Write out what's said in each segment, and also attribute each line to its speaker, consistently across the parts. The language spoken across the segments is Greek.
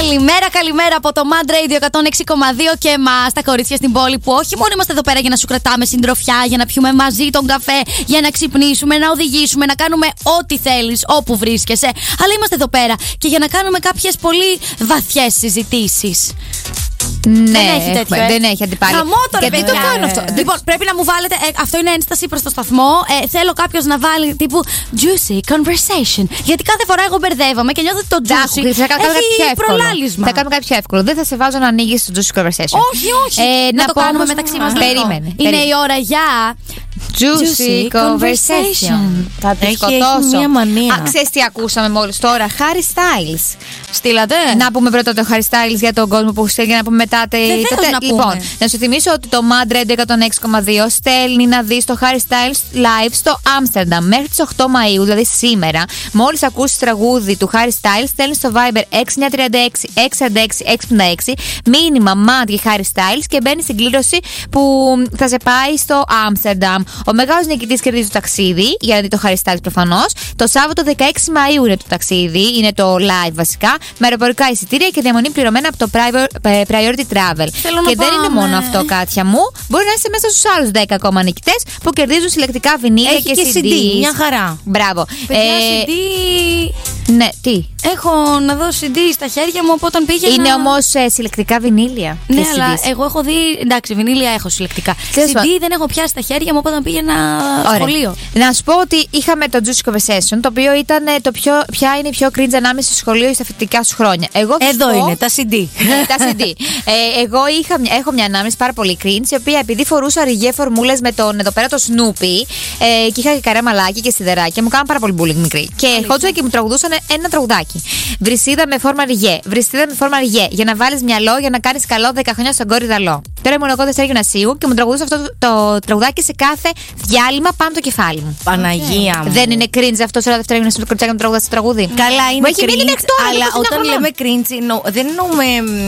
Speaker 1: Καλημέρα από το Mad Radio 106,2 και εμάς, τα κορίτσια στην πόλη, που όχι μόνο είμαστε εδώ πέρα για να σου κρατάμε συντροφιά, για να πιούμε μαζί τον καφέ, για να ξυπνήσουμε, να οδηγήσουμε, να κάνουμε ό,τι θέλεις, όπου βρίσκεσαι. Αλλά είμαστε εδώ πέρα και για να κάνουμε κάποιες πολύ βαθιές συζητήσεις.
Speaker 2: Ναι, δεν έχει αντιπάλει.
Speaker 1: Γιατί το κάνω αυτό. Λοιπόν, πρέπει να μου βάλετε. Αυτό είναι ένσταση προς το σταθμό. Θέλω κάποιος να βάλει τύπου juicy conversation. Γιατί κάθε φορά εγώ μπερδεύομαι και νιώθω ότι το juicy έχει προλάλισμα.
Speaker 2: Θα κάνουμε κάτι πιο εύκολο. Δεν θα σε βάζω να ανοίγεις το juicy conversation.
Speaker 1: Όχι. Να το κάνουμε μεταξύ μας.
Speaker 2: Περίμενε.
Speaker 1: Είναι η ώρα για
Speaker 2: juicy conversation. Θα τη σκοτώσω.
Speaker 1: Μια μανία.
Speaker 2: Ξέρεις τι ακούσαμε μόλις τώρα? Harry Styles.
Speaker 1: Στείλατε.
Speaker 2: Να πούμε πρώτα το Harry Styles για τον κόσμο που στέλνει, να πούμε μετά. Λοιπόν, να σου θυμίσω ότι το Mad Radio 106,2 στέλνει να δεις το Harry Styles live στο Άμστερνταμ μέχρι τις 8 Μαΐου, δηλαδή σήμερα. Μόλις ακούσεις τραγούδι του Harry Styles, στέλνεις στο Viber 6936-646-656 μήνυμα Mad και Harry Styles και μπαίνεις στην κλήρωση που θα σε πάει στο Άμστερνταμ. Ο μεγάλος νικητής κερδίζει το ταξίδι, για να δει το Harry Styles προφανώς. Το Σάββατο 16 Μαΐου είναι το ταξίδι, είναι το live βασικά, με αεροπορικά εισιτήρια και διαμονή πληρωμένα από το Priority Travel. Και δεν είναι μόνο αυτό, Κάτια μου. Μπορεί να είσαι μέσα στους άλλους 10 ακόμα νικητές που κερδίζουν συλλεκτικά βινίλια και CD.
Speaker 1: Μια χαρά.
Speaker 2: Μπράβο.
Speaker 1: CD.
Speaker 2: Ναι, τι?
Speaker 1: Έχω να δω CD στα χέρια μου από όταν πήγαινα.
Speaker 2: Είναι όμως συλλεκτικά βινίλια.
Speaker 1: Ναι, αλλά εγώ έχω δει. Εντάξει, βινίλια έχω συλλεκτικά. CD δεν έχω πιάσει στα χέρια μου από όταν πήγαινα σχολείο.
Speaker 2: Να σου πω ότι είχαμε το Juicy Conversation, το οποίο ήταν ποια είναι η πιο cringe ανάμεσα στο σχολείο ή στα φοιτητικά σου χρόνια.
Speaker 1: Εδώ είναι, τα CD.
Speaker 2: Τα CD. Εγώ έχω μια ανάμεση πάρα πολύ cringe, η οποία επειδή φορούσα ριγέ φορμούλες με τον εδώ πέρα το Snoopy και είχα και καρέ μαλάκι και σιδεράκια, μου κάναν πάρα πολύ bullying μικρή. Και ερχόντουσαν και μου τραγουδούσαν ένα τραγουδάκι. Βρυσίδα με φόρμα ριγέ. Βρυσίδα με φόρμα ριγέ. Για να βάλεις μυαλό, για να κάνεις καλό 10 χρόνια στον κόρη δαλό. Τώρα ήμουν εγώ δεύτερο γυμνασίου και μου τραγουδούσε αυτό το τραγουδάκι σε κάθε διάλειμμα πάνω το κεφάλι μου.
Speaker 1: Παναγία μου.
Speaker 2: Δεν είναι cringe αυτό σε όλα δεύτερο γυμνασίου το κοριτσάκι μου τραγουδά στο τραγούδι?
Speaker 1: Καλά, είναι cringe.
Speaker 2: Αλλά
Speaker 1: όταν λέμε cringe, δεν εννοούμε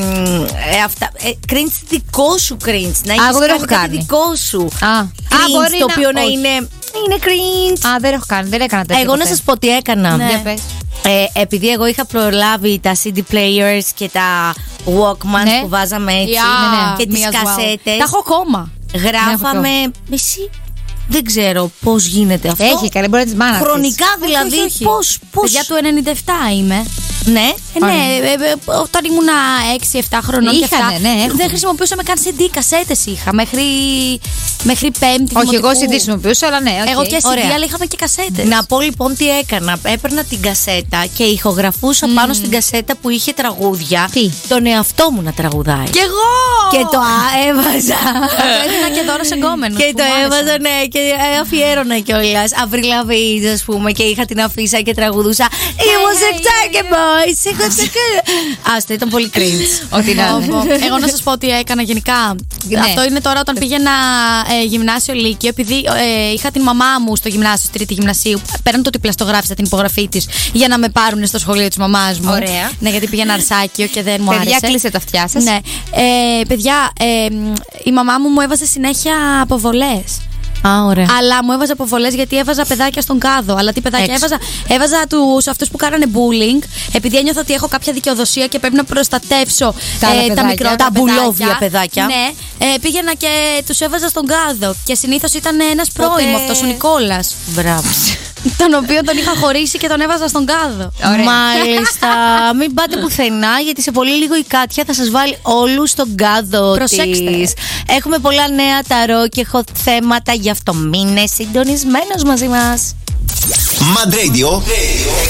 Speaker 1: αυτά. Cringe δικό σου cringe. Να έχεις κάτι δικό σου. Cringe το οποίο να είναι cringe.
Speaker 2: Δεν έχω κάνει, δεν έκανα τέτοιο.
Speaker 1: Εγώ να σας πω τι έκανα. Επειδή εγώ είχα προλάβει τα CD players και τα Walkmans που βάζαμε έτσι και τις κασέτες. Τα έχω ακόμα. Γράφαμε. Εσύ δεν ξέρω πώς γίνεται αυτό.
Speaker 2: Έχει καλή, μπορεί να τις μάνας.
Speaker 1: Χρονικά δηλαδή. Πώς. Για το 97 είμαι. Ναι, όταν ήμουνα 6-7 χρονών και αυτά, δεν χρησιμοποιούσαμε καν CD, κασέτες είχα μέχρι πέμπτη.
Speaker 2: Όχι, εγώ CD χρησιμοποιούσα, αλλά ναι.
Speaker 1: Εγώ και CD, αλλά είχαμε και κασέτες. Να πω λοιπόν τι έκανα. Έπαιρνα την κασέτα και ηχογραφούσα πάνω στην κασέτα που είχε τραγούδια. Τον εαυτό μου να τραγουδάει.
Speaker 2: Κι εγώ!
Speaker 1: Και το έβαζα.
Speaker 2: Έδινα και δώρο σε γκόμενο.
Speaker 1: Και το έβαζα, ναι, και αφιέρωνα κιόλας. Avril Lavigne, ας πούμε, και είχα την αφίσα και τραγουδούσα. It was a tiger boy. Αυτό ήταν πολύ cringe. Εγώ να σας πω ότι έκανα γενικά. Αυτό είναι τώρα όταν πήγαινα γυμνάσιο Λύκειο. Επειδή είχα την μαμά μου στο γυμνάσιο, στη τρίτη γυμνασίου. Πέραν το ότι πλαστογράφησα την υπογραφή της για να με πάρουν στο σχολείο της μαμάς μου.
Speaker 2: Ωραία.
Speaker 1: Ναι, γιατί πήγαινα Αρσάκιο και δεν μου άρεσε.
Speaker 2: Παιδιά, κλείσε τα αυτιά σας.
Speaker 1: Ναι. Παιδιά, η μαμά μου έβαζε συνέχεια αποβολές. Ωραία. Αλλά μου έβαζα αποβολές γιατί έβαζα παιδάκια στον κάδο. Αλλά τι παιδάκια έβαζα αυτούς που κάνανε bullying, επειδή ένιωθα ότι έχω κάποια δικαιοδοσία και πρέπει να προστατεύσω τα μικρότερα, τα μπουλόβια παιδάκια. Ναι, πήγαινα και τους έβαζα στον κάδο. Και συνήθως ήταν ένας πρώιμο αυτός, ο Νικόλας. Μπράβο. Τον οποίο τον είχα χωρίσει και τον έβαζα στον κάδο. Ωραία. Μάλιστα. Μην πάτε πουθενά, γιατί σε πολύ λίγο η Κάτια θα σας βάλει όλους στον κάδο. Προσέξτε. Έχουμε πολλά νέα ταρό και έχω θέματα, γι' αυτό μείνε συντονισμένος μαζί μας.
Speaker 3: Mad Radio